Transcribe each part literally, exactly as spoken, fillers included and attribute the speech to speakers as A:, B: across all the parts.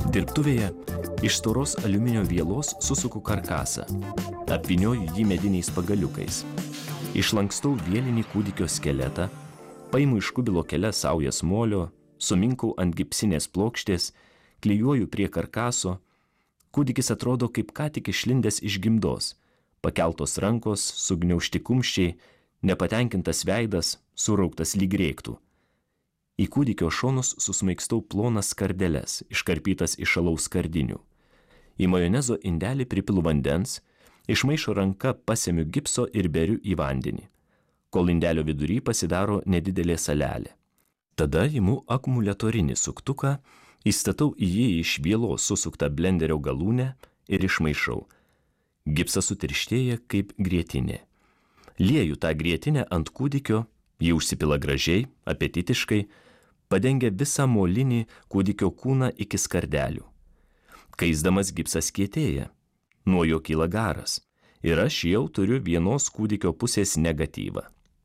A: Dirbtuvėje iš storos aliuminio vielos susuku karkasą, apvynioju jį mediniais pagaliukais. Išlankstau vielinį kūdikio skeletą, paimu iš kubilo kelias saujas molio, suminkau ant gipsinės plokštės, klijuoju prie karkaso. Kūdikis atrodo kaip ką tik išlindęs iš gimdos, pakeltos rankos, sugniaužti kumščiai, nepatenkintas veidas, surauktas lyg rėktų. Į kūdikio šonus susmaigstau plonas skardeles, iškarpytas iš alaus skardinių. Į majonezo indelį pripilu vandens, iš maišo ranka pasemiu gipso ir beriu į vandenį, kol indelio vidury pasidaro nedidelė salelė. Tada imu akumuliatorinį suktuką, įstatau į jį iš vielos susuktą blenderio galūnę ir išmaišau. Gipsas sutirštėja kaip grietinė. Lieju tą grietinę ant kūdikio, ji užsipila gražiai, apetitiškai, padengia visą molinį kūdikio kūną iki skardelių. Kaisdamas gipsas kietėja, nuo jo kyla garas, ir aš jau turiu vienos kūdikio pusės negatyvą.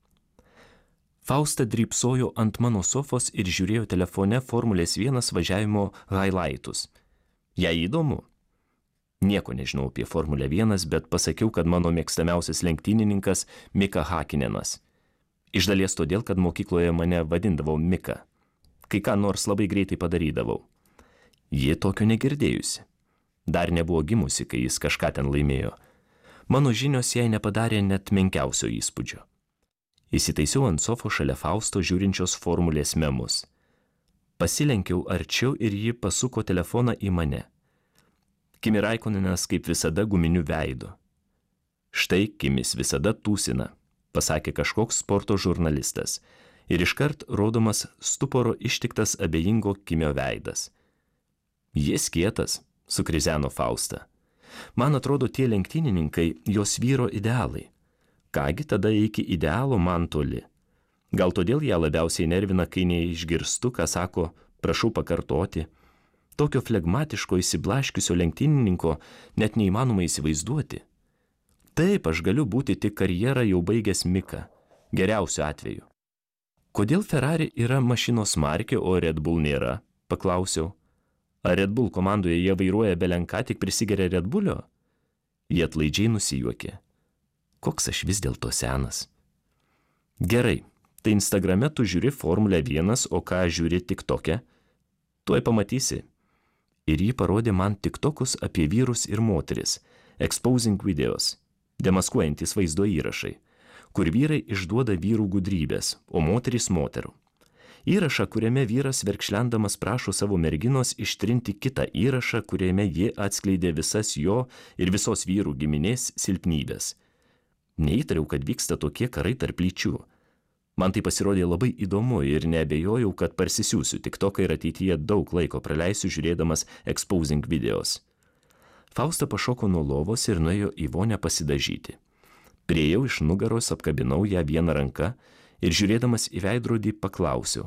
A: Fausta drybsojo ant mano sofos ir žiūrėjo telefone Formulės vienas važiavimo highlightus. Jai įdomu? Nieko nežinau apie Formulę vienas, bet pasakiau, kad mano mėgstamiausias lenktynininkas Mika Hakinenas. Iš dalies todėl, kad mokykloje mane vadindavo Mika. Kai ką nors labai greitai padarydavau. Ji tokio negirdėjusi. Dar nebuvo gimusi, kai jis kažką ten laimėjo. Mano žinios jai nepadarė net menkiausio įspūdžio. Įsitaisiau ant sofo šalia Fausto žiūrinčios Formulės memus. Pasilenkiau arčiau ir ji pasuko telefoną į mane. Kimi Raikonenas kaip visada guminiu veidu. Štai Kimis visada tūsina, pasakė kažkoks sporto žurnalistas, ir iškart rodomas stuporo ištiktas abejingo Kimio veidas. Jis kietas, sukrizeno Fausta. Man atrodo, tie lenktynininkai jos vyro idealai. Kągi tada iki idealo man toli. Gal todėl ją labiausiai nervina, kai neišgirstu, ką sako, prašau pakartoti. Tokio flegmatiško įsiblaškiusio lenktynininko net neįmanoma įsivaizduoti. Taip, aš galiu būti tik karjerą jau baigęs Mika, geriausiu atveju. Kodėl Ferrari yra mašinos markė, o Red Bull nėra? Paklausiau. Ar Red Bull komandoje jie vairuoja belenką, tik prisigeria Red Bullio? Jie atlaidžiai nusijuokė. Koks aš vis dėlto senas. Gerai, tai Instagrame tu žiūri Formulę vienas, o ką žiūri TikTok'e? Tuoj pamatysi. Ir ji parodė man TikTokus apie vyrus ir moteris, exposing videos, demaskuojantis vaizdo įrašai, kur vyrai išduoda vyrų gudrybės, o moterys moterų. Įrašą, kuriame vyras verkšlendamas prašo savo merginos ištrinti kitą įrašą, kuriame ji atskleidė visas jo ir visos vyrų giminės silpnybės. Neįtariau, kad vyksta tokie karai tarp lyčių. Man tai pasirodė labai įdomu ir neabejojau, kad parsisiųsiu TikToką ir ateityje daug laiko praleisiu žiūrėdamas exposing videos. Fausta pašoko nuo lovos ir nuėjo į vonią pasidažyti. Priėjau iš nugaros, apkabinau ją vieną ranką ir žiūrėdamas į veidrodį paklausiau.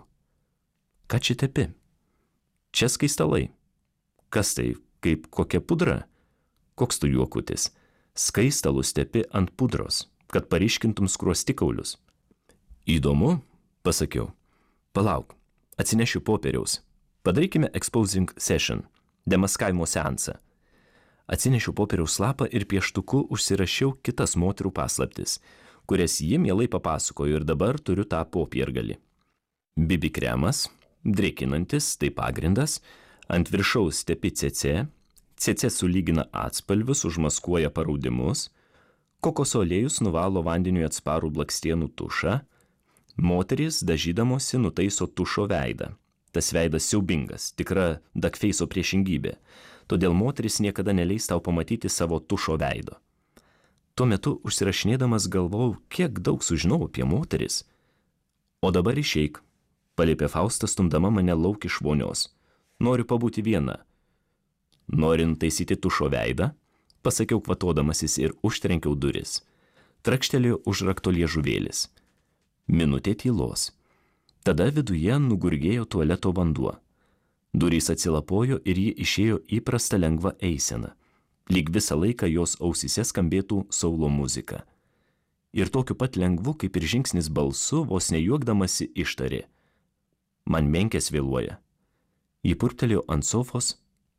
A: Ką čia tepi? Čia skaistalai. Kas tai, kaip kokia pudra? Koks tu juokutis? Skaistalus tepi ant pudros, kad paryškintum skruostikaulius. Įdomu, pasakiau. Palauk, atsinešiu popieriaus. Padarykime exposing session, demaskavimo seansą. Atsinešiu popieriaus lapą ir pieštuku užsirašiau kitas moterų paslaptis, kurias ji mielai papasakojo ir dabar turiu tą popiergalį. B B kremas, drėkinantis, tai pagrindas, ant viršaus tepi C C, C C sulygina atspalvius, užmaskuoja paraudimus, kokoso aliejus nuvalo vandeniui atsparų blakstienų tušą, moterys dažydamosi nutaiso tušo veidą. Tas veidas siaubingas, tikra Duckface'o priešingybė, todėl moteris niekada neleis tau pamatyti savo tušo veido. Tuo metu užsirašinėdamas galvojau, kiek daug sužinau apie moteris. O dabar išeik, paliepė Fausta stumdama mane lauk iš vonios. Noriu pabūti viena. Norint taisyti tušo veidą, pasakiau kvatodamasis ir užtrenkiau duris. Trakštelėjo užrakto liežuvėlis. Minutė tylos. Tada viduje nugurgėjo tualeto vanduo. Durys atsilapojo ir ji išėjo įprasta lengva eisena. Lyg visą laiką jos ausyse skambėtų saulo muzika. Ir tokiu pat lengvu, kaip ir žingsnis balsu, vos nejuokdamasi ištarė. Man menkės vėluoja. Ji purptelėjo ant sofos,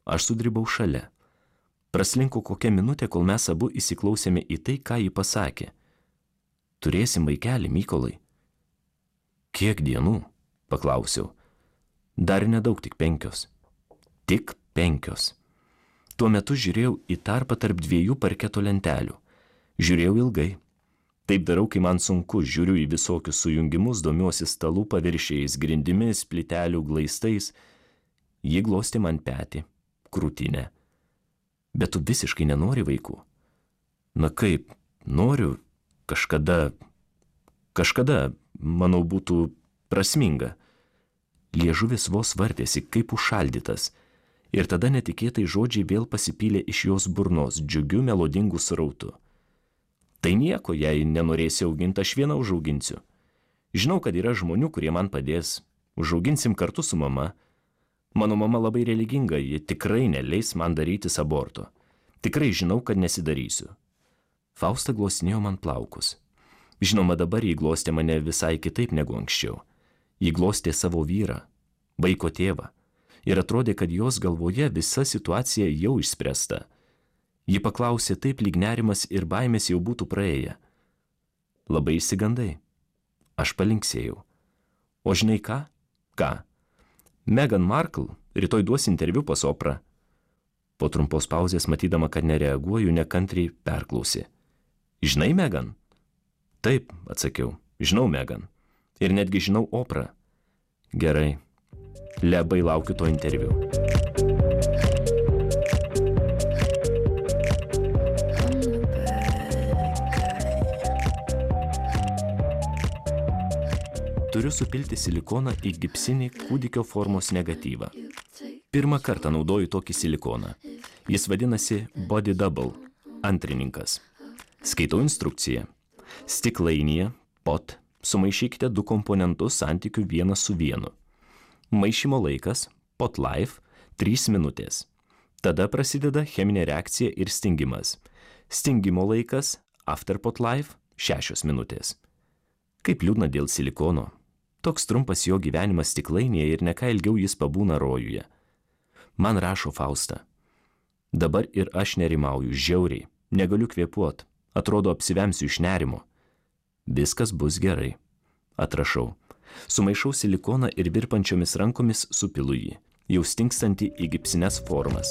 A: Aš sudribau šalia. Praslinko kokią minutę, kol mes abu įsiklausėme į tai, ką ji pasakė. Turėsim vaikelį, Mykolai. Kiek dienų? Paklausiau. Dar nedaug, tik penkios. Tik penkios. Tuo metu žiūrėjau į tarpą tarp dviejų parketo lentelių. Žiūrėjau ilgai. Taip darau, kai man sunku, žiūriu į visokius sujungimus, domiuosi stalų paviršiais, grindimis, plytelių glaistais. Ji glostė man petį, krūtinę. Bet tu visiškai nenori vaikų. Na kaip, noriu, kažkada, kažkada, manau, būtų prasminga. Liežuvis vos vartėsi, kaip užšaldytas. Ir tada netikėtai žodžiai vėl pasipylė iš jos burnos, džiugiu melodingu srautu. Tai nieko, jei nenorėsi auginti, aš vieną užauginsiu. Žinau, kad yra žmonių, kurie man padės. Užauginsim kartu su mama. Mano mama labai religinga, ji tikrai neleis man darytis aborto. Tikrai žinau, kad nesidarysiu. Fausta glostinėjo man plaukus. Žinoma, dabar jį glostė mane visai kitaip negu anksčiau. Jį glostė savo vyrą, vaiko tėvą. Ir atrodė, kad jos galvoje visa situacija jau išspręsta. Ji paklausė taip, lyg nerimas ir baimės jau būtų praėję. Labai išsigandai. Aš palinksėjau. O žinai ką? Ką? Meghan Markle rytoj duos interviu pas Oprah. Po trumpos pauzės, matydama, kad nereaguoju, nekantriai perklausė. Žinai, Meghan? Taip, atsakiau. Žinau, Meghan. Ir netgi žinau Oprah. Gerai. Labai laukiu to interviu. Turiu supilti silikoną į gipsinį kūdikio formos negatyvą. Pirmą kartą naudoju tokį silikoną. Jis vadinasi Body Double, antrininkas. Skaitau instrukciją. Stiklainyje, pot, sumaišykite du komponentus santykių vienas su vienu. Maišymo laikas, pot life, trys minutės. Tada prasideda cheminė reakcija ir stingimas. Stingimo laikas, after pot life, šešios minutės. Kaip liūdna dėl silikono. Toks trumpas jo gyvenimas stiklainėje ir ne ką ilgiau jis pabūna rojuje. Man rašo Fausta. Dabar ir aš nerimauju, žiauriai, negaliu kvėpuot, atrodo apsivemsiu iš nerimo. Viskas bus gerai. Atrašau. Sumaišau silikoną ir virpančiomis rankomis supilu jį, jau stingstantį į gipsines formas.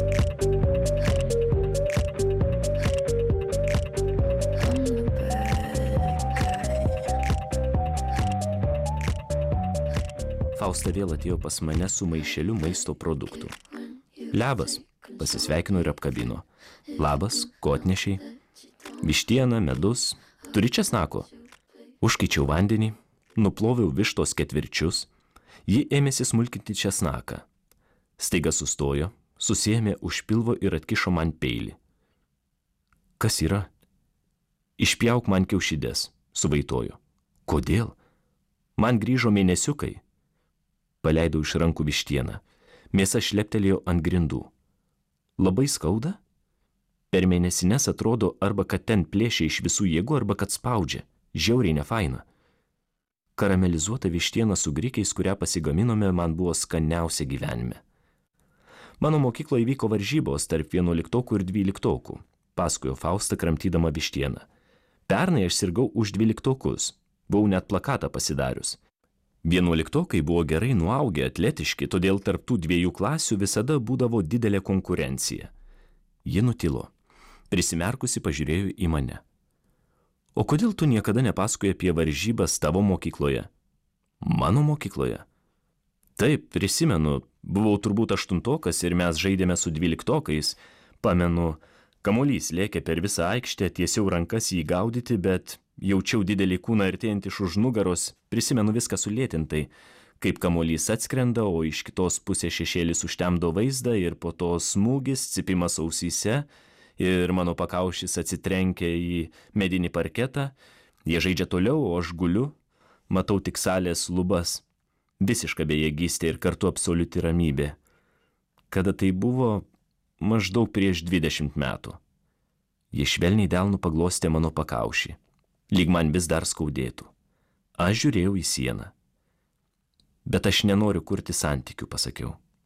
A: Fausta vėl atėjo pas mane su maišeliu maisto produktų. Labas, pasisveikino ir apkabino. Labas, ko atnešiai? Vištiena, medus, turi česnako? Užkaičiau vandenį, nuploviau vištos ketvirčius, ji ėmėsi smulkinti česnaką. Staiga sustojo, susiėmė už pilvo ir atkišo man peilį. Kas yra? Išpjauk man kiaušidės, suvaitojo. Kodėl? Man grįžo mėnesiukai. Paleidau iš rankų vištieną. Mėsa šleptelėjo ant grindų. Labai skauda? Per mėnesines atrodo arba kad ten plėšia iš visų jėgų, arba kad spaudžia. Žiauriai nefaina. Karamelizuota vištiena su grikiais, kurią pasigaminome, man buvo skaniausia gyvenime. Mano mokykloje vyko varžybos tarp vienuoliktokų ir dvyliktokų, pasakojo Fausta kramtydama vištieną. Pernai aš sirgau už dvyliktokus. Buvau net plakatą pasidarius. Vienuoliktokai buvo gerai nuaugę, atletiški, todėl tarp tų dviejų klasių visada būdavo didelė konkurencija. Ji nutilo. Prisimerkusi pažiūrėjo į mane. O kodėl tu niekada nepasakoji apie varžybas tavo mokykloje? Mano mokykloje? Taip, prisimenu, buvau turbūt aštuntokas ir mes žaidėme su dvyliktokais. Pamenu, kamuolys lėkė per visą aikštę, tiesiau rankas jį gaudyti, bet jaučiau didelį kūną artėjant iš už nugaros, prisimenu viską sulėtintai, kaip kamuolys atskrenda, o iš kitos pusės šešėlis užtemdo vaizdą ir po to smūgis, cipimas ausyse ir mano pakaušis atsitrenkia į medinį parketą. Jie žaidžia toliau, o aš guliu, matau tik salės lubas, visiška bejėgystė ir kartu absoliuti ramybė. Kada tai buvo? Maždaug prieš dvidešimt metų. Ji švelniai delnu paglostė mano pakaušį. Lyg man vis dar skaudėtų. Aš žiūrėjau į sieną. Bet aš nenoriu kurti santykių, pasakiau.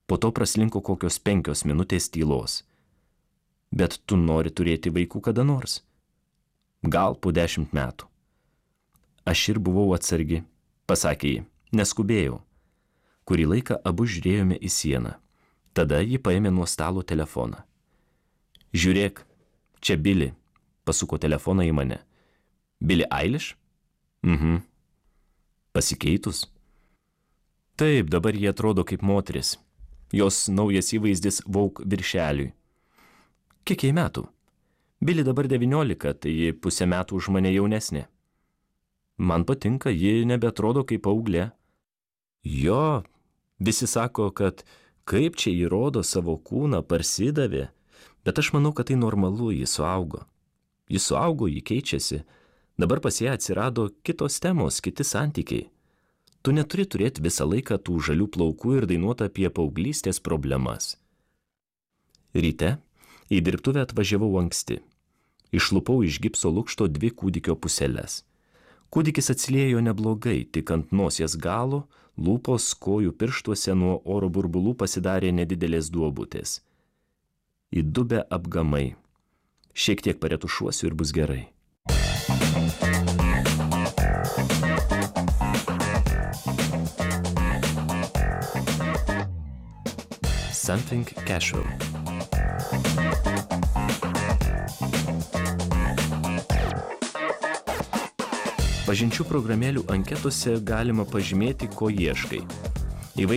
A: Po to praslinko kokios penkios minutės tylos. Bet tu nori turėti vaikų kada nors? Gal po dešimt metų. Aš ir buvau atsargi, pasakė ji, neskubėjau. Kurį laiką abu žiūrėjome į sieną. Tada ji paėmė nuo stalo telefoną. Žiūrėk, čia Billy, pasuko telefoną į mane. Billie Eilish? Mhm. Pasikeitus? Taip, dabar jie atrodo kaip moteris. Jos naujas įvaizdis Vogue viršeliui. Kiek jai metų? Billy dabar devyniolika, tai ji pusę metų už mane jaunesnė. Man patinka, ji nebeatrodo kaip paauglė. Jo, visi sako, kad kaip čia įrodo savo kūną, parsidavė, bet aš manau, kad tai normalu, ji suaugo. Ji suaugo, ji keičiasi. Dabar pas ją atsirado kitos temos, kiti santykiai. Tu neturi turėti visą laiką tų žalių plaukų ir dainuoti apie paauglystės problemas. Ryte į dirbtuvę atvažiavau anksti. Išlupau iš gipso lukšto dvi kūdikio puseles. Kūdikis atsiliejo neblogai, tik ant nosies galo, lūpos kojų pirštuose nuo oro burbulų pasidarė nedidelės duobutės. Įdubę apgamai. Šiek tiek paretušuosiu ir bus gerai. Something casual. Pažinčių programėlių anketose galima pažymėti, ko ieškai.